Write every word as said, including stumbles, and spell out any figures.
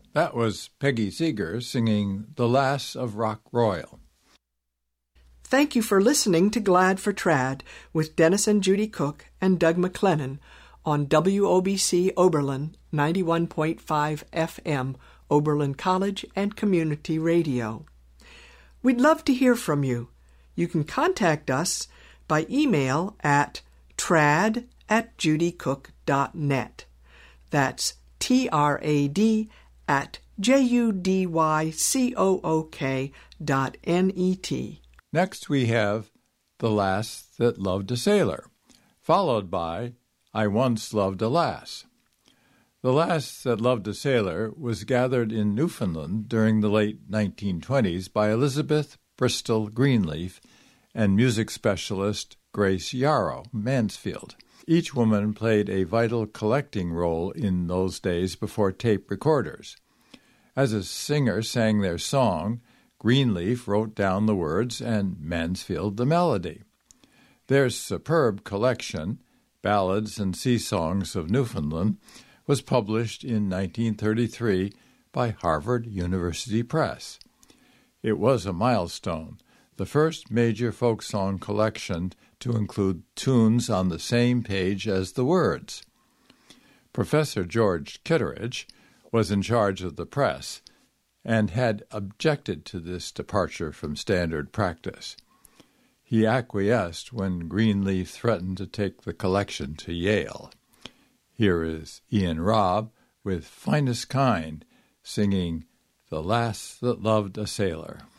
That was Peggy Seeger singing The Lass of Rock Royal. Thank you for listening to Glad for Trad with Dennis and Judy Cook and Doug McLennan on W O B C Oberlin ninety-one point five F M, Oberlin College and Community Radio. We'd love to hear from you. You can contact us by email at trad at judycook dot net. That's T R A D at J U D Y C O O K dot N E T. Next we have The Lass That Loved a Sailor, followed by I Once Loved a Lass. The Lass That Loved a Sailor was gathered in Newfoundland during the late nineteen twenties by Elizabeth Bristol Greenleaf and music specialist Grace Yarrow Mansfield. Each woman played a vital collecting role in those days before tape recorders. As a singer sang their song, Greenleaf wrote down the words and Mansfield the melody. Their superb collection, Ballads and Sea Songs of Newfoundland, was published in nineteen thirty-three by Harvard University Press. It was a milestone, the first major folk song collection to include tunes on the same page as the words. Professor George Kitteridge was in charge of the press and had objected to this departure from standard practice. He acquiesced when Greenleaf threatened to take the collection to Yale. Here is Ian Robb with Finest Kind, singing The Lass That Loved a Sailor.